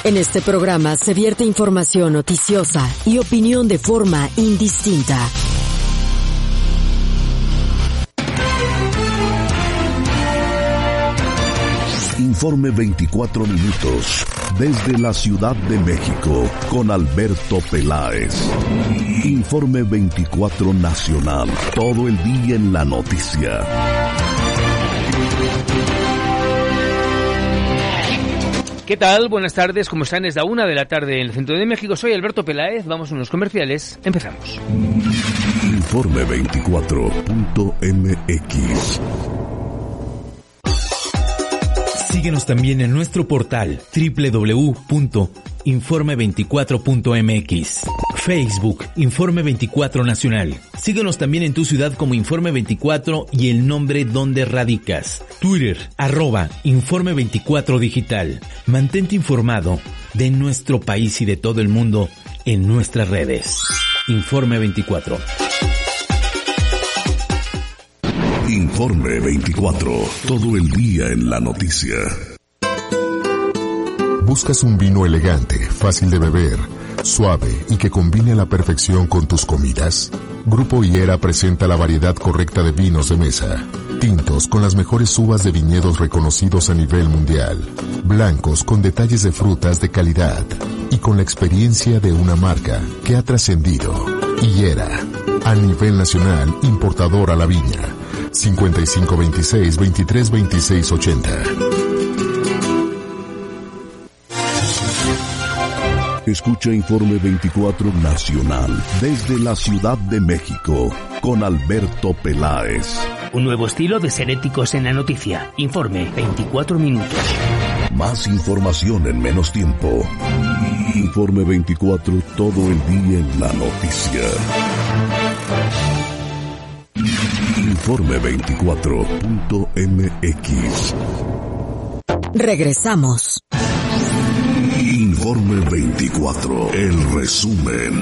En este programa se vierte información noticiosa y opinión de forma indistinta. Informe 24 minutos desde la Ciudad de México con Alberto Peláez. Informe 24 nacional, todo el día en la noticia. ¿Qué tal? Buenas tardes, ¿cómo están? Es la 1 de la tarde en el centro de México. Soy Alberto Peláez, vamos a unos comerciales. Empezamos. Informe 24.mx. Síguenos también en nuestro portal www.informe24.mx. Facebook, Informe 24 Nacional. Síguenos también en tu ciudad como Informe 24 y el nombre donde radicas. Twitter, @Informe 24 Digital. Mantente informado de nuestro país y de todo el mundo en nuestras redes. Informe 24. Informe 24, todo el día en la noticia. ¿Buscas un vino elegante, fácil de beber, suave y que combine a la perfección con tus comidas? Grupo Higuera presenta la variedad correcta de vinos de mesa. Tintos con las mejores uvas de viñedos reconocidos a nivel mundial. Blancos con detalles de frutas de calidad. Y con la experiencia de una marca que ha trascendido. Higuera, a nivel nacional, importador a la viña. 5526-232680. Escucha Informe 24 Nacional desde la Ciudad de México con Alberto Peláez. Un nuevo estilo de ser éticos en la noticia. Informe 24 minutos. Más información en menos tiempo. Informe 24, todo el día en la noticia. Informe 24.mx. Regresamos. Informe 24, el resumen.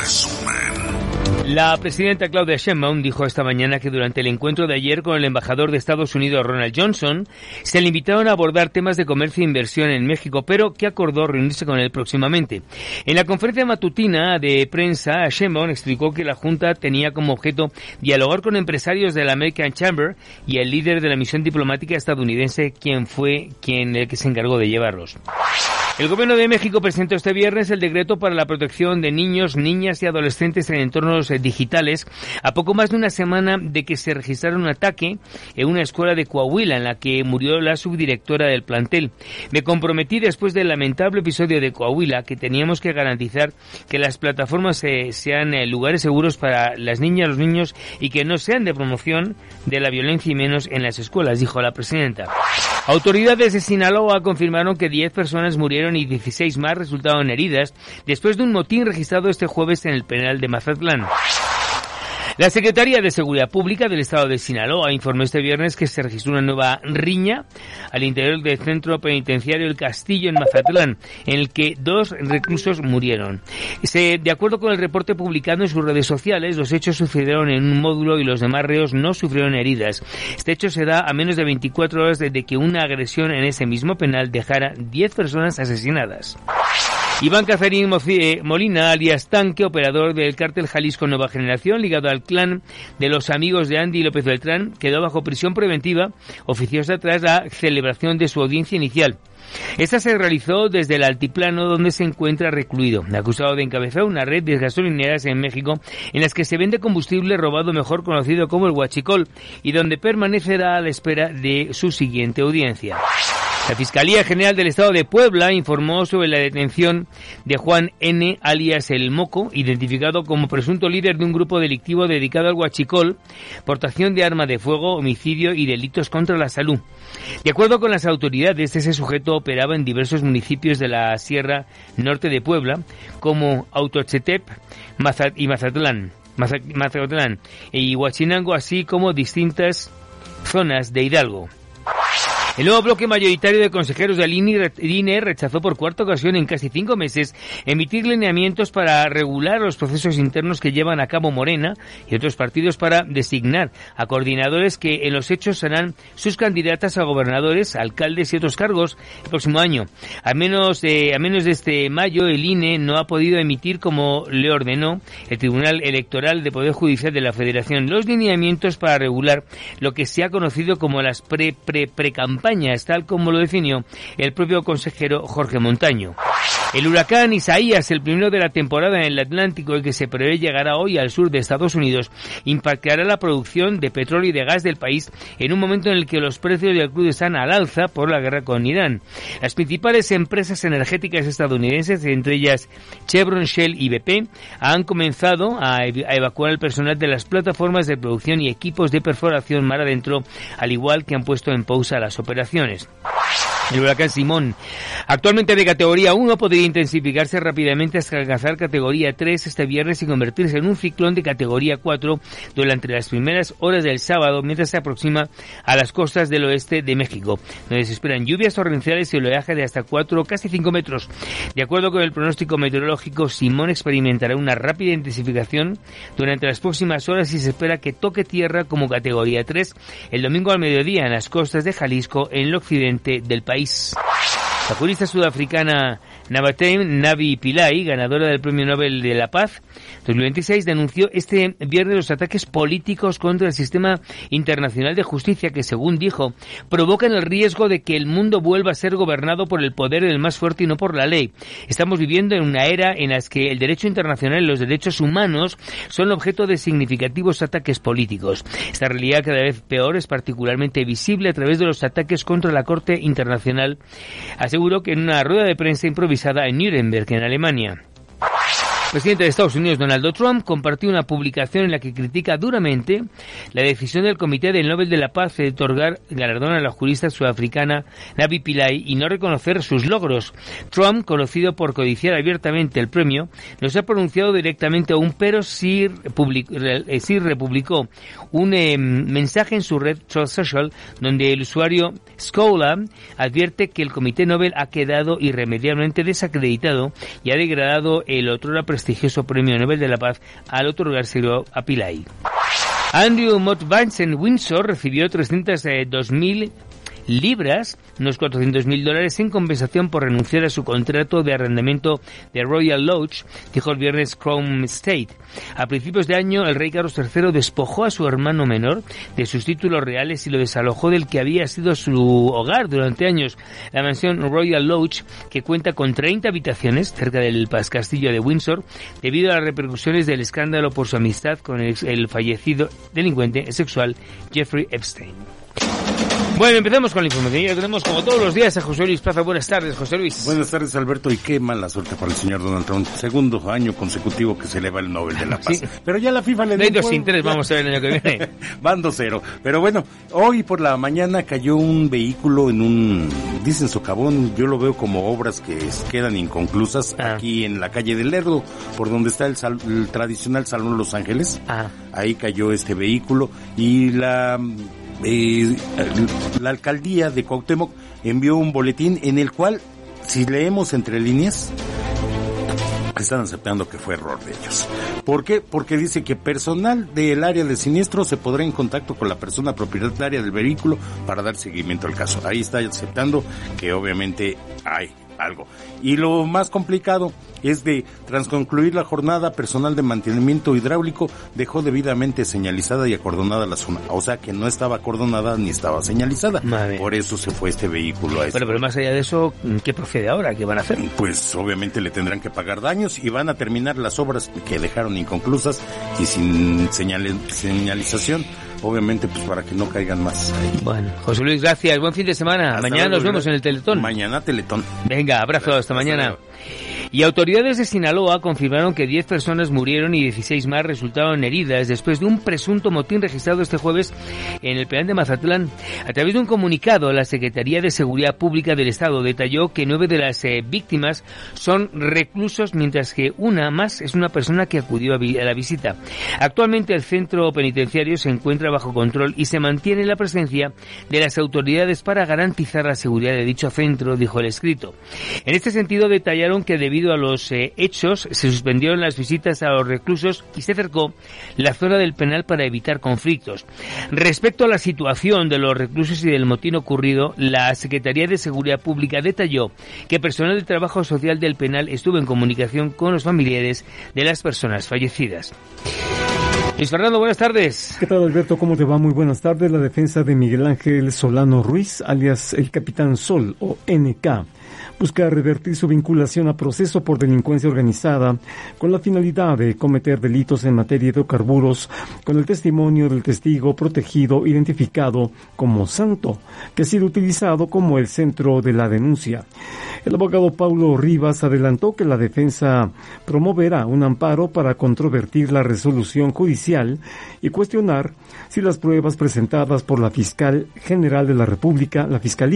La presidenta Claudia Sheinbaum dijo esta mañana que durante el encuentro de ayer con el embajador de Estados Unidos, Ronald Johnson, se le invitaron a abordar temas de comercio e inversión en México, pero que acordó reunirse con él próximamente. En la conferencia matutina de prensa, Sheinbaum explicó que la Junta tenía como objeto dialogar con empresarios de la American Chamber y el líder de la misión diplomática estadounidense, quien el que se encargó de llevarlos. El Gobierno de México presentó este viernes el decreto para la protección de niños, niñas y adolescentes en entornos digitales, a poco más de una semana de que se registrara un ataque en una escuela de Coahuila en la que murió la subdirectora del plantel. Me comprometí después del lamentable episodio de Coahuila que teníamos que garantizar que las plataformas sean lugares seguros para las niñas, los niños y que no sean de promoción de la violencia y menos en las escuelas, dijo la presidenta. Autoridades de Sinaloa confirmaron que 10 personas murieron y 16 más resultaron heridas después de un motín registrado este jueves en el penal de Mazatlán. La Secretaría de Seguridad Pública del Estado de Sinaloa informó este viernes que se registró una nueva riña al interior del centro penitenciario El Castillo en Mazatlán, en el que 2 reclusos murieron. De acuerdo con el reporte publicado en sus redes sociales, los hechos sucedieron en un módulo y los demás reos no sufrieron heridas. Este hecho se da a menos de 24 horas desde que una agresión en ese mismo penal dejara 10 personas asesinadas. Iván Cacerín Molina, alias Tanque, operador del cártel Jalisco Nueva Generación, ligado al clan de los amigos de Andy López Beltrán, quedó bajo prisión preventiva oficiosa tras la celebración de su audiencia inicial. Esta se realizó desde el altiplano donde se encuentra recluido, acusado de encabezar una red de gasolineras en México en las que se vende combustible robado, mejor conocido como el huachicol, y donde permanecerá a la espera de su siguiente audiencia. La Fiscalía General del Estado de Puebla informó sobre la detención de Juan N., alias El Moco, identificado como presunto líder de un grupo delictivo dedicado al huachicol, portación de arma de fuego, homicidio y delitos contra la salud. De acuerdo con las autoridades, ese sujeto operaba en diversos municipios de la Sierra Norte de Puebla, como Autochetep y Mazatlán y Huachinango, así como distintas zonas de Hidalgo. El nuevo bloque mayoritario de consejeros del INE rechazó por cuarta ocasión en casi 5 meses emitir lineamientos para regular los procesos internos que llevan a cabo Morena y otros partidos para designar a coordinadores que en los hechos serán sus candidatas a gobernadores, alcaldes y otros cargos el próximo año. A menos de este mayo, el INE no ha podido emitir, como le ordenó el Tribunal Electoral de Poder Judicial de la Federación, los lineamientos para regular lo que se ha conocido como las pre-campañas, tal como lo definió el propio consejero Jorge Montaño. El huracán Isaías, el primero de la temporada en el Atlántico y que se prevé llegará hoy al sur de Estados Unidos, impactará la producción de petróleo y de gas del país en un momento en el que los precios del crudo están al alza por la guerra con Irán. Las principales empresas energéticas estadounidenses, entre ellas Chevron, Shell y BP, han comenzado a evacuar el personal de las plataformas de producción y equipos de perforación mar adentro, al igual que han puesto en pausa las operaciones. El huracán Simón, actualmente de categoría 1, podría intensificarse rápidamente hasta alcanzar categoría 3 este viernes y convertirse en un ciclón de categoría 4 durante las primeras horas del sábado, mientras se aproxima a las costas del oeste de México, donde se esperan lluvias torrenciales y oleaje de hasta 4, casi 5 metros. De acuerdo con el pronóstico meteorológico, Simón experimentará una rápida intensificación durante las próximas horas y se espera que toque tierra como categoría 3 el domingo al mediodía en las costas de Jalisco, en el occidente del país. La jurista sudafricana Navi Pillay, ganadora del Premio Nobel de la Paz 2026, denunció este viernes los ataques políticos contra el sistema internacional de justicia que, según dijo, provocan el riesgo de que el mundo vuelva a ser gobernado por el poder del más fuerte y no por la ley. Estamos viviendo en una era en la que el derecho internacional y los derechos humanos son objeto de significativos ataques políticos. Esta realidad, cada vez peor, es particularmente visible a través de los ataques contra la Corte Internacional, aseguró que en una rueda de prensa improvisada en Nuremberg, en Alemania. El presidente de Estados Unidos, Donald Trump, compartió una publicación en la que critica duramente la decisión del Comité del Nobel de la Paz de otorgar galardón a la jurista sudafricana Navi Pillay y no reconocer sus logros. Trump, conocido por codiciar abiertamente el premio, no se ha pronunciado directamente aún, pero sí republicó un mensaje en su red Truth Social, donde el usuario Scholar advierte que el Comité Nobel ha quedado irremediablemente desacreditado y ha degradado el otrora prestigioso Premio Nobel de la Paz al otorgárselo a Pillay. Andrew Mottvance en Windsor recibió 302.000 libras, unos $400.000, en compensación por renunciar a su contrato de arrendamiento de Royal Lodge, dijo el viernes Crown Estate. A principios de año, el rey Carlos III despojó a su hermano menor de sus títulos reales y lo desalojó del que había sido su hogar durante años. La mansión Royal Lodge, que cuenta con 30 habitaciones cerca del castillo de Windsor, debido a las repercusiones del escándalo por su amistad con el fallecido delincuente sexual Jeffrey Epstein. Bueno, empezamos con la información. Ya tenemos, como todos los días, a José Luis Plaza. Buenas tardes, José Luis. Buenas tardes, Alberto. Y qué mala suerte para el señor Donald Trump. Segundo año consecutivo que se eleva el Nobel de la Paz. Sí. Pero ya la FIFA le dio... 2-3, vamos a ver el año que viene. Van 2-0. Pero bueno, hoy por la mañana cayó un vehículo en un... Dicen socavón, yo lo veo como obras que quedan inconclusas aquí en la calle del Lerdo, por donde está el tradicional Salón Los Ángeles. Ahí cayó este vehículo y la alcaldía de Cuauhtémoc envió un boletín en el cual, si leemos entre líneas, están aceptando que fue error de ellos. ¿Por qué? Porque dice que personal del área de siniestro se podrá en contacto con la persona propietaria del vehículo para dar seguimiento al caso. Ahí está aceptando que obviamente hay algo. Y lo más complicado es de, tras concluir la jornada, personal de mantenimiento hidráulico dejó debidamente señalizada y acordonada la zona. O sea que no estaba acordonada ni estaba señalizada. Madre. Por eso se fue este vehículo a este. Pero más allá de eso, ¿qué procede ahora? ¿Qué van a hacer? Pues obviamente le tendrán que pagar daños y van a terminar las obras que dejaron inconclusas y sin señalización. Obviamente, pues para que no caigan más. Bueno, José Luis, gracias. Buen fin de semana. Hasta mañana luego, nos vemos en el Teletón. Mañana Teletón. Venga, abrazo. Hasta mañana. Y autoridades de Sinaloa confirmaron que 10 personas murieron y 16 más resultaron heridas después de un presunto motín registrado este jueves en el penal de Mazatlán. A través de un comunicado, la Secretaría de Seguridad Pública del Estado detalló que 9 de las víctimas son reclusos, mientras que una más es una persona que acudió a la visita. Actualmente el centro penitenciario se encuentra bajo control y se mantiene la presencia de las autoridades para garantizar la seguridad de dicho centro, dijo el escrito. En este sentido, detallaron que debido a los hechos se suspendieron las visitas a los reclusos y se cercó la zona del penal para evitar conflictos. Respecto a la situación de los reclusos y del motín ocurrido, la Secretaría de Seguridad Pública detalló que personal de trabajo social del penal estuvo en comunicación con los familiares de las personas fallecidas. Luis Fernando, buenas tardes. ¿Qué tal, Alberto? ¿Cómo te va? Muy buenas tardes. La defensa de Miguel Ángel Solano Ruiz, alias el Capitán Sol o NK, busca revertir su vinculación a proceso por delincuencia organizada con la finalidad de cometer delitos en materia de hidrocarburos con el testimonio del testigo protegido identificado como Santo, que ha sido utilizado como el centro de la denuncia. El abogado Paulo Rivas adelantó que la defensa promoverá un amparo para controvertir la resolución judicial y cuestionar si las pruebas presentadas por la Fiscalía General de la República,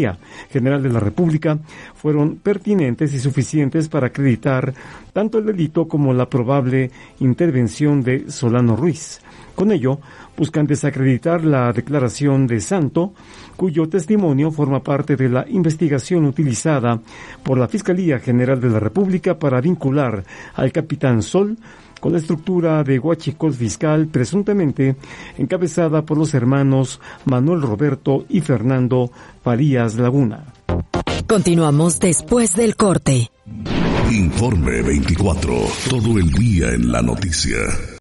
fueron pertinentes y suficientes para acreditar tanto el delito como la probable intervención de Solano Ruiz. Con ello, buscan desacreditar la declaración de Santo, cuyo testimonio forma parte de la investigación utilizada por la Fiscalía General de la República para vincular al Capitán Sol con la estructura de huachicol fiscal presuntamente encabezada por los hermanos Manuel Roberto y Fernando Farías Laguna. Continuamos después del corte. Informe 24. Todo el día en la noticia.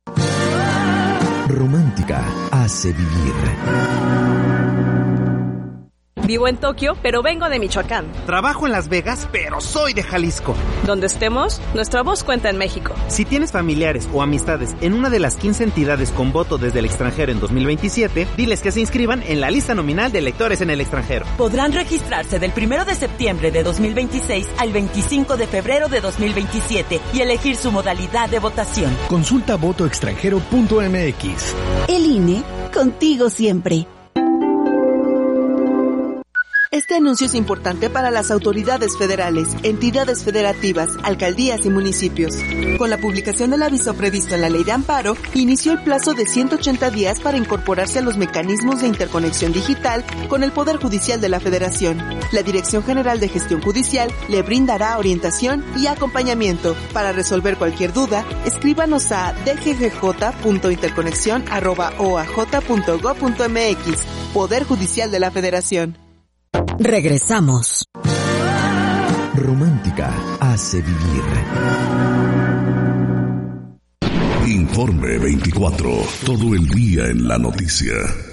Romántica hace vivir. Vivo en Tokio, pero vengo de Michoacán. Trabajo en Las Vegas, pero soy de Jalisco. Donde estemos, nuestra voz cuenta en México. Si tienes familiares o amistades en una de las 15 entidades con voto desde el extranjero en 2027, diles que se inscriban en la lista nominal de electores en el extranjero. Podrán registrarse del 1 de septiembre de 2026 al 25 de febrero de 2027 y elegir su modalidad de votación. Consulta votoextranjero.mx. El INE, contigo siempre. Este anuncio es importante para las autoridades federales, entidades federativas, alcaldías y municipios. Con la publicación del aviso previsto en la Ley de Amparo, inició el plazo de 180 días para incorporarse a los mecanismos de interconexión digital con el Poder Judicial de la Federación. La Dirección General de Gestión Judicial le brindará orientación y acompañamiento. Para resolver cualquier duda, escríbanos a dggj.interconexion@oaj.gov.mx. Poder Judicial de la Federación. Regresamos. Romántica hace vivir. Informe 24. Todo el día en la noticia.